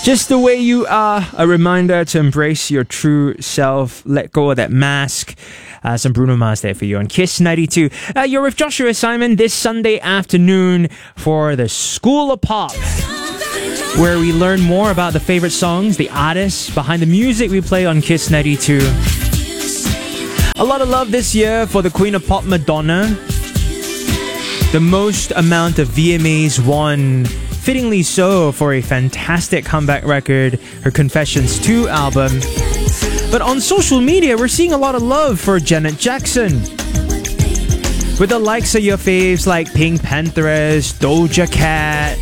Just the way you are, a reminder to embrace your true self, let go of that mask. Some Bruno Mars there for you on Kiss 92. You're with Joshua Simon this Sunday afternoon for the School of Pop, where we learn more about the favorite songs, the artists behind the music we play on Kiss 92. A lot of love this year for the Queen of Pop, Madonna. The most amount of VMAs won, fittingly so, for a fantastic comeback record, her Confessions 2 album. But on social media, we're seeing a lot of love for Janet Jackson, with the likes of your faves like Pink Panthers, Doja Cat.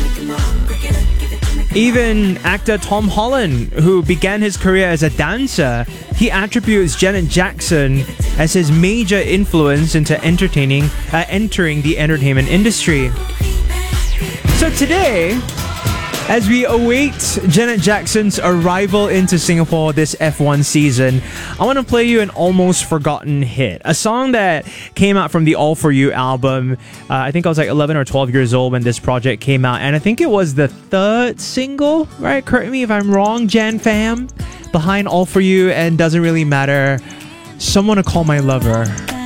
Even actor Tom Holland, who began his career as a dancer, he attributes Janet Jackson as his major influence into entering the entertainment industry. So today, as we await Janet Jackson's arrival into Singapore this F1 season, I want to play you an almost forgotten hit. A song that came out from the All For You album. I think I was like 11 or 12 years old when this project came out. And I think it was the third single, right? Correct me if I'm wrong, Jan Fam. Behind All For You and Doesn't Really Matter, Someone to Call My Lover.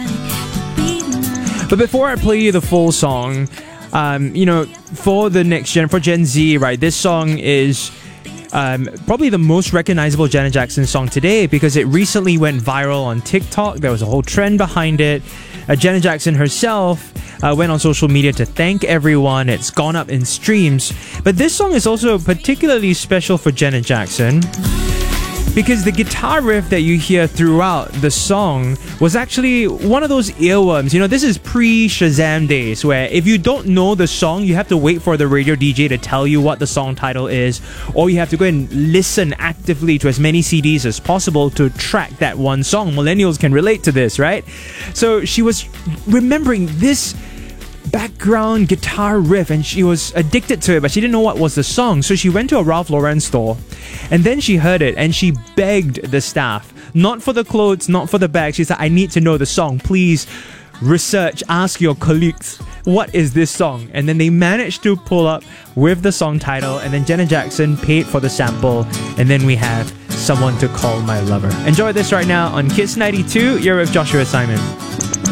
But before I play you the full song, for the next gen, for Gen Z, right, this song is probably the most recognizable Janet Jackson song today because it recently went viral on TikTok. There was a whole trend behind it. Janet Jackson herself went on social media to thank everyone. It's gone up in streams. But this song is also particularly special for Janet Jackson because the guitar riff that you hear throughout the song was actually one of those earworms. You know, this is pre-Shazam days where if you don't know the song, you have to wait for the radio DJ to tell you what the song title is, or you have to go and listen actively to as many CDs as possible to track that one song. Millennials can relate to this, right? So she was remembering this background guitar riff and she was addicted to it, but she didn't know what was the song. So she went to a Ralph Lauren store and then she heard it and she begged the staff, not for the clothes, not for the bag. She said, I need to know the song. Please research, ask your colleagues, what is this song? And then they managed to pull up with the song title, and then Janet Jackson paid for the sample, and then we have Someone to Call My Lover. Enjoy this right now on Kiss 92. You're with Joshua Simon.